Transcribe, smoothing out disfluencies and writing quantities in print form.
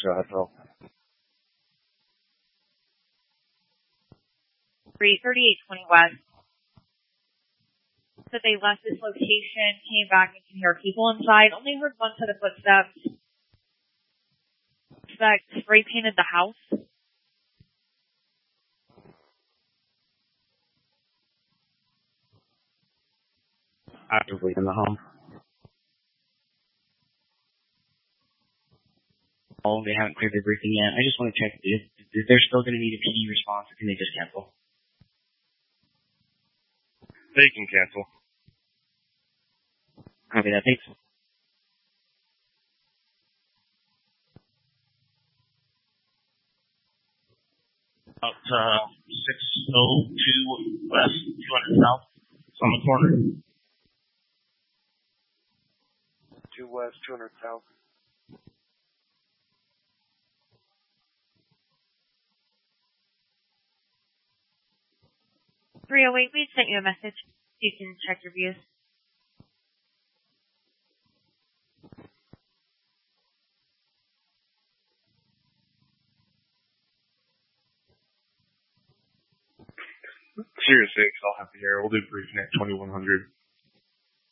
Go ahead, Phil. 3820 West. So they left this location, came back and can hear people inside. Only heard one set of footsteps. Suspect spray painted the house. Actively in the home. Oh, they haven't cleared their briefing yet. I just want to check if they're still going to need a PD response, or can they just cancel? They can cancel. Copy that, thanks. About 602 West, 200 South. It's on the corner. 2 West, 200 South. We sent you a message. You can check your views. Sirius 6, I'll have to hear. We'll do briefing at 2100.